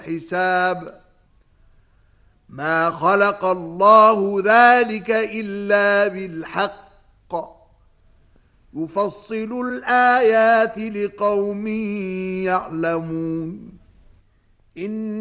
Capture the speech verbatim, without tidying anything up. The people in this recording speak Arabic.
حساب ما خلق الله ذلك إلا بالحق يفصل الآيات لقوم يعلمون. إن